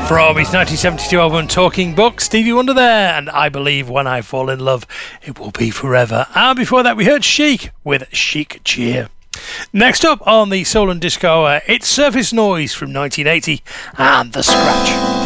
From his 1972 album Talking Book, Stevie Wonder there, and I believe when I fall in love, it will be forever. And before that, we heard Chic with Chic Cheer. Next up on the Soul and Disco Hour, it's Surface Noise from 1980 and The Scratch.